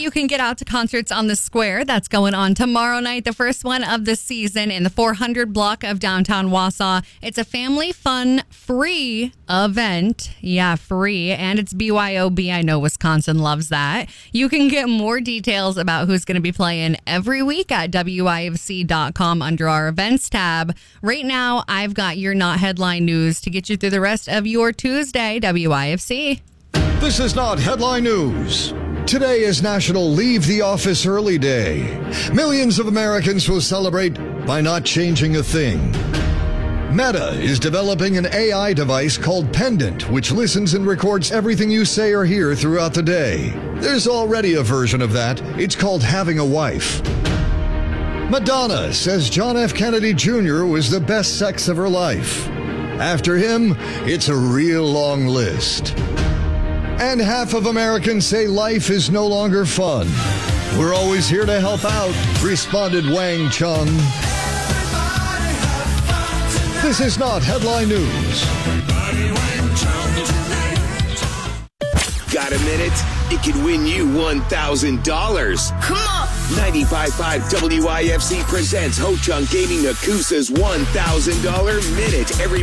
you can get out to Concerts on the Square. That's going on tomorrow night, the first one of the season in the 400 block of downtown Wausau. It's a family fun, free event. Yeah, free. And it's BYOB. I know Wisconsin loves that. You can get more details about who's going to be playing every week at WIFC.com under our events tab. Right now, I've got your not headline news to get you through the rest of your Tuesday, WIFC. This is not headline news. Today is National Leave the Office Early Day. Millions of Americans will celebrate by not changing a thing. Meta is developing an AI device called Pendant, which listens and records everything you say or hear throughout the day. There's already a version of that. It's called Having a Wife. Madonna says John F. Kennedy Jr. was the best sex of her life. After him, it's a real long list. And half of Americans say life is no longer fun. We're always here to help out, responded Wang Chung. This is not headline news. Got a minute? It could win you $1,000. Come on! 95.5 WIFC presents Ho Chunk Gaming Nakusa's $1,000 minute every